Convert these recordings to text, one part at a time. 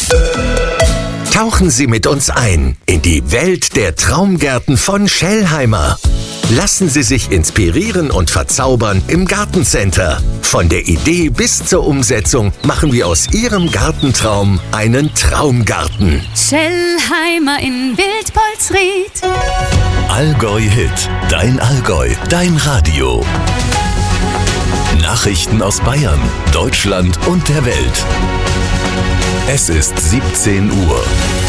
Tauchen Sie mit uns ein in die Welt der Traumgärten von Schellheimer. Lassen Sie sich inspirieren und verzaubern im Gartencenter. Von der Idee bis zur Umsetzung machen wir aus Ihrem Gartentraum einen Traumgarten. Schellheimer in Wildpolsried. Allgäu Hit, dein Allgäu, dein Radio. Nachrichten aus Bayern, Deutschland und der Welt. Es ist 17 Uhr.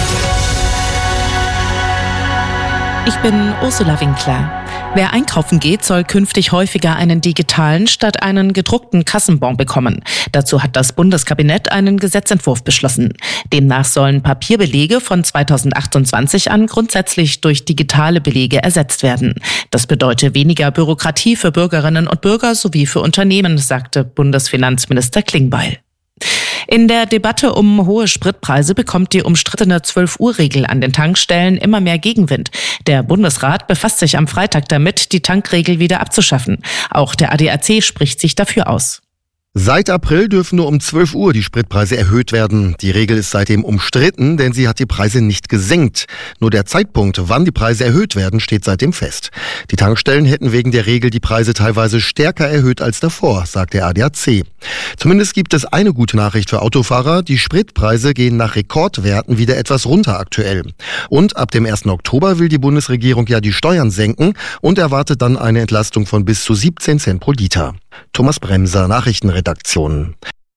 Ich bin Ursula Winkler. Wer einkaufen geht, soll künftig häufiger einen digitalen statt einen gedruckten Kassenbon bekommen. Dazu hat das Bundeskabinett einen Gesetzentwurf beschlossen. Demnach sollen Papierbelege von 2028 an grundsätzlich durch digitale Belege ersetzt werden. Das bedeutet weniger Bürokratie für Bürgerinnen und Bürger sowie für Unternehmen, sagte Bundesfinanzminister Klingbeil. In der Debatte um hohe Spritpreise bekommt die umstrittene 12-Uhr-Regel an den Tankstellen immer mehr Gegenwind. Der Bundesrat befasst sich am Freitag damit, die Tankregel wieder abzuschaffen. Auch der ADAC spricht sich dafür aus. Seit April dürfen nur um 12 Uhr die Spritpreise erhöht werden. Die Regel ist seitdem umstritten, denn sie hat die Preise nicht gesenkt. Nur der Zeitpunkt, wann die Preise erhöht werden, steht seitdem fest. Die Tankstellen hätten wegen der Regel die Preise teilweise stärker erhöht als davor, sagt der ADAC. Zumindest gibt es eine gute Nachricht für Autofahrer. Die Spritpreise gehen nach Rekordwerten wieder etwas runter aktuell. Und ab dem 1. Oktober will die Bundesregierung ja die Steuern senken und erwartet dann eine Entlastung von bis zu 17 Cent pro Liter. Thomas Bremser, Nachrichtenredaktion.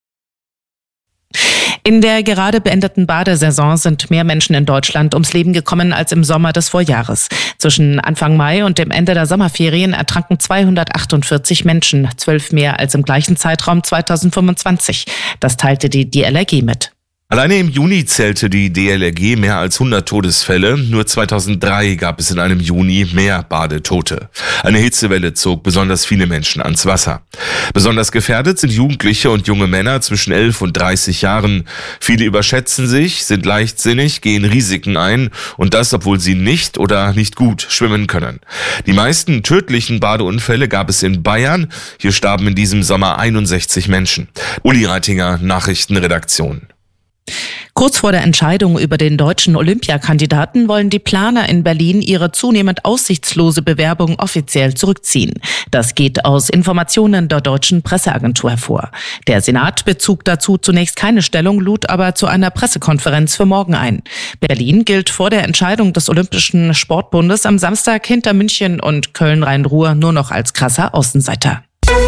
In der gerade beendeten Badesaison sind mehr Menschen in Deutschland ums Leben gekommen als im Sommer des Vorjahres. Zwischen Anfang Mai und dem Ende der Sommerferien ertranken 248 Menschen, 12 mehr als im gleichen Zeitraum 2025. Das teilte die DLRG mit. Alleine im Juni zählte die DLRG mehr als 100 Todesfälle. Nur 2003 gab es in einem Juni mehr Badetote. Eine Hitzewelle zog besonders viele Menschen ans Wasser. Besonders gefährdet sind Jugendliche und junge Männer zwischen 11 und 30 Jahren. Viele überschätzen sich, sind leichtsinnig, gehen Risiken ein und das, obwohl sie nicht oder nicht gut schwimmen können. Die meisten tödlichen Badeunfälle gab es in Bayern. Hier starben in diesem Sommer 61 Menschen. Uli Reitinger, Nachrichtenredaktion. Kurz vor der Entscheidung über den deutschen Olympiakandidaten wollen die Planer in Berlin ihre zunehmend aussichtslose Bewerbung offiziell zurückziehen. Das geht aus Informationen der deutschen Presseagentur hervor. Der Senat bezog dazu zunächst keine Stellung, lud aber zu einer Pressekonferenz für morgen ein. Berlin gilt vor der Entscheidung des Olympischen Sportbundes am Samstag hinter München und Köln-Rhein-Ruhr nur noch als krasser Außenseiter.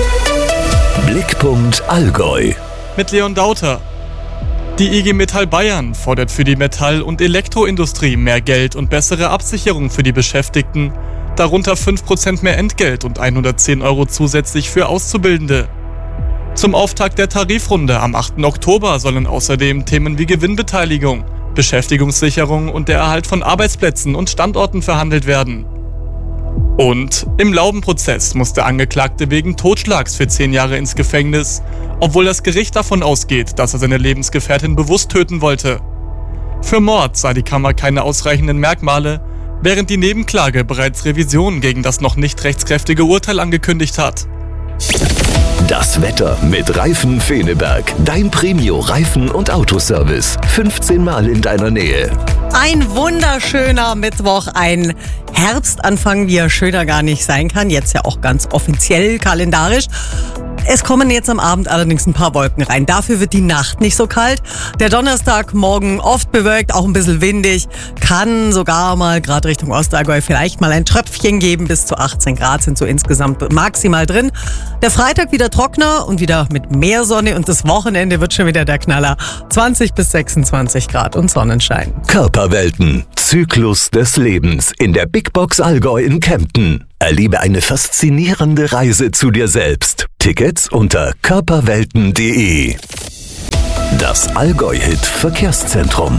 Blickpunkt Allgäu. Mit Leon Dauter. Die IG Metall Bayern fordert für die Metall- und Elektroindustrie mehr Geld und bessere Absicherung für die Beschäftigten, darunter 5% mehr Entgelt und 110 € zusätzlich für Auszubildende. Zum Auftakt der Tarifrunde am 8. Oktober sollen außerdem Themen wie Gewinnbeteiligung, Beschäftigungssicherung und der Erhalt von Arbeitsplätzen und Standorten verhandelt werden. Und im Laubenprozess muss der Angeklagte wegen Totschlags für 10 Jahre ins Gefängnis, obwohl das Gericht davon ausgeht, dass er seine Lebensgefährtin bewusst töten wollte. Für Mord sah die Kammer keine ausreichenden Merkmale, während die Nebenklage bereits Revision gegen das noch nicht rechtskräftige Urteil angekündigt hat. Das Wetter mit Reifen Feneberg. Dein Premio-Reifen- und Autoservice. 15 Mal in deiner Nähe. Ein wunderschöner Mittwoch, ein Herbstanfang, wie er schöner gar nicht sein kann. Jetzt ja auch ganz offiziell kalendarisch. Es kommen jetzt am Abend allerdings ein paar Wolken rein. Dafür wird die Nacht nicht so kalt. Der Donnerstagmorgen oft bewölkt, auch ein bisschen windig. Kann sogar mal gerade Richtung Ostallgäu vielleicht mal ein Tröpfchen geben. Bis zu 18 Grad sind so insgesamt maximal drin. Der Freitag wieder trockener und wieder mit mehr Sonne. Und das Wochenende wird schon wieder der Knaller. 20 bis 26 Grad und Sonnenschein. Körperwelten. Zyklus des Lebens in der Big Box Allgäu in Kempten. Erlebe eine faszinierende Reise zu dir selbst. Tickets unter körperwelten.de. Das Allgäu-Hit Verkehrszentrum.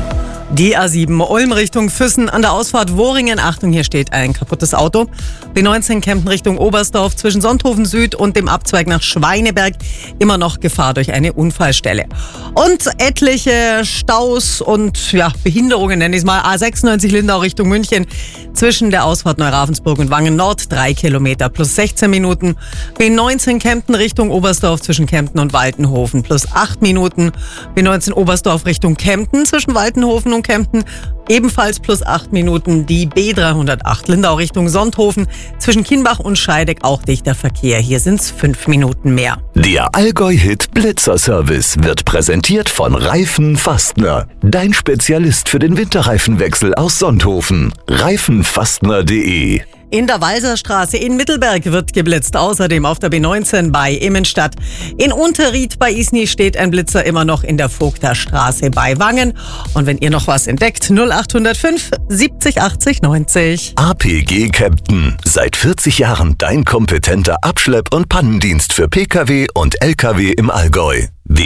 Die A7 Ulm Richtung Füssen an der Ausfahrt Wohringen. Achtung, hier steht ein kaputtes Auto. B19 Kempten Richtung Oberstdorf zwischen Sonthofen Süd und dem Abzweig nach Schweineberg. Immer noch Gefahr durch eine Unfallstelle. Und etliche Staus und Behinderungen, nenne ich es mal. A96 Lindau Richtung München zwischen der Ausfahrt Neuravensburg und Wangen Nord 3 Kilometer plus 16 Minuten. B19 Kempten Richtung Oberstdorf zwischen Kempten und Waltenhofen plus 8 Minuten. B19 Oberstdorf Richtung Kempten zwischen Waltenhofen und Kempten ebenfalls plus 8 Minuten. Die B308 Lindau Richtung Sonthofen zwischen Kienbach und Scheideck auch dichter Verkehr. Hier sind es 5 Minuten mehr. Der Allgäu-Hit Blitzer-Service wird präsentiert von Reifen Fastner. Dein Spezialist für den Winterreifenwechsel aus Sonthofen. Reifenfastner.de. In der Walserstraße in Mittelberg wird geblitzt. Außerdem auf der B19 bei Immenstadt. In Unterried bei Isny steht ein Blitzer immer noch in der Vogterstraße bei Wangen. Und wenn ihr noch was entdeckt, 0805 70 80 90. APG Kempten. Seit 40 Jahren dein kompetenter Abschlepp- und Pannendienst für Pkw und Lkw im Allgäu.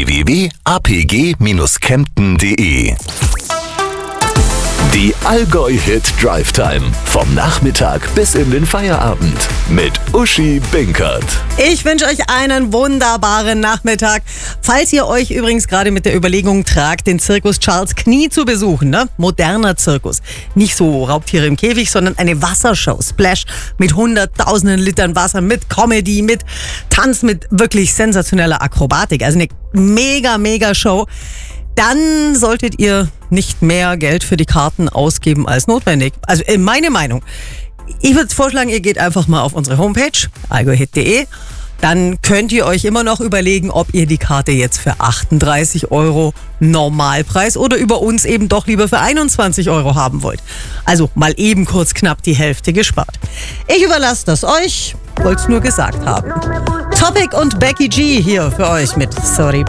www.apg-kempten.de. Die Allgäu-Hit Drive Time. Vom Nachmittag bis in den Feierabend. Mit Uschi Binkert. Ich wünsche euch einen wunderbaren Nachmittag. Falls ihr euch übrigens gerade mit der Überlegung tragt, den Zirkus Charles Knie zu besuchen, ne? Moderner Zirkus. Nicht so Raubtiere im Käfig, sondern eine Wassershow. Splash mit hunderttausenden Litern Wasser, mit Comedy, mit Tanz, mit wirklich sensationeller Akrobatik. Also eine mega Show. Dann solltet ihr nicht mehr Geld für die Karten ausgeben als notwendig. Also meine Meinung. Ich würde vorschlagen, ihr geht einfach mal auf unsere Homepage, allgäuhit.de. Dann könnt ihr euch immer noch überlegen, ob ihr die Karte jetzt für 38 € Normalpreis oder über uns eben doch lieber für 21 € haben wollt. Also mal eben kurz knapp die Hälfte gespart. Ich überlasse das euch, wollte es nur gesagt haben. Topic und Becky G hier für euch mit Sorry.